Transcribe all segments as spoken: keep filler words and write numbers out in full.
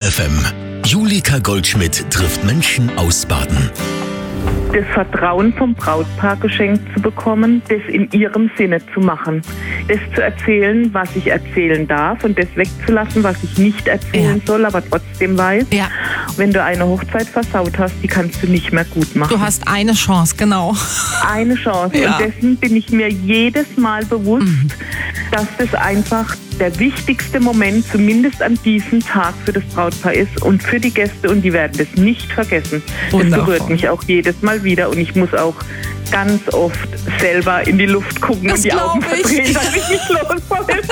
F M. Julika Goldschmidt trifft Menschen aus Baden. Das Vertrauen vom Brautpaar geschenkt zu bekommen, das in ihrem Sinne zu machen. Das zu erzählen, was ich erzählen darf und das wegzulassen, was ich nicht erzählen Ja. soll, aber trotzdem weiß. Ja. Wenn du eine Hochzeit versaut hast, die kannst du nicht mehr gut machen. Du hast eine Chance, genau. Eine Chance. Ja. Und dessen bin ich mir jedes Mal bewusst, Mhm. dass das einfach der wichtigste Moment, zumindest an diesem Tag für das Brautpaar ist und für die Gäste, und die werden das nicht vergessen. Das Wundervoll. berührt mich auch jedes Mal wieder und ich muss auch ganz oft selber in die Luft gucken Das und die Augen glaub ich. verdrehen, dass ich nicht losfalle.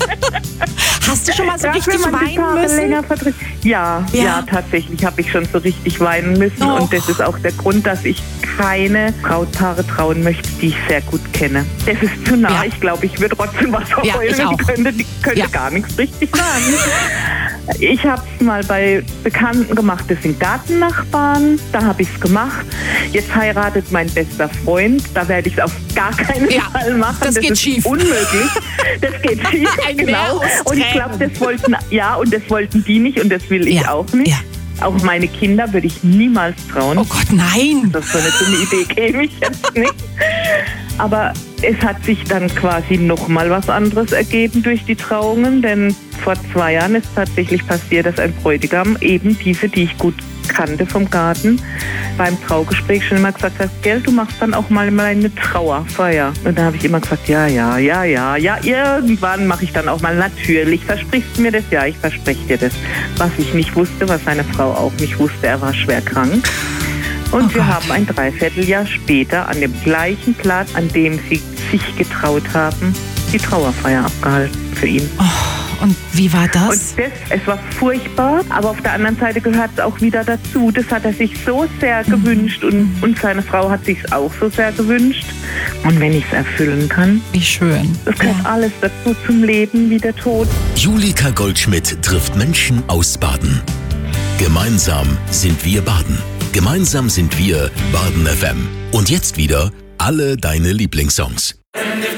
Hast du schon mal so Ja, richtig wenn man die weinen Tage müssen? länger verdreht. Ja, Ja. ja, tatsächlich habe ich schon so richtig weinen müssen. Och. Und das ist auch der Grund, dass ich keine Brautpaare trauen möchte, die ich sehr gut kenne. Das ist zu nah. Ja. Ich glaube, ich würde trotzdem was Ja, heulen ich auch. und könnte, könnte Ja. gar nichts richtig sagen. Ich habe es mal bei Bekannten gemacht, das sind Gartennachbarn. Da habe ich es gemacht. Jetzt heiratet mein bester Freund. Da werde ich es auf gar keinen Ja, Fall machen. das geht ist schief. Unmöglich. Das geht schief, Ein Meer genau. aus Und ich glaube, Tränen. das wollten, ja, und das wollten die nicht und das will ich Ja, auch nicht. ja. Auch meine Kinder würde ich niemals trauen. Oh Gott, nein. Das ist so eine dumme Idee, käme ich jetzt nicht. Aber es hat sich dann quasi nochmal was anderes ergeben durch die Trauungen, denn vor zwei Jahren ist tatsächlich passiert, dass ein Bräutigam eben diese, die ich gut kannte vom Garten, beim Traugespräch schon immer gesagt hat, gell, du machst dann auch mal eine Trauerfeier. Und da habe ich immer gesagt, ja, ja, ja, ja, ja, irgendwann mache ich dann auch mal, natürlich, versprichst du mir das? Ja, ich verspreche dir das. Was ich nicht wusste, was seine Frau auch nicht wusste, er war schwer krank. Und Oh wir Gott. haben ein Dreivierteljahr später an dem gleichen Platz, an dem sie sich getraut haben, die Trauerfeier abgehalten für ihn. Und wie war Und das? das, es war furchtbar, aber auf der anderen Seite gehört es auch wieder dazu. Das hat er sich so sehr gewünscht und, und seine Frau hat sich auch so sehr gewünscht. Und wenn ich es erfüllen kann, Wie schön. das gehört Ja. alles dazu zum Leben wie der Tod. Julika Goldschmidt trifft Menschen aus Baden. Gemeinsam sind wir Baden. Gemeinsam sind wir Baden F M. Und jetzt wieder alle deine Lieblingssongs.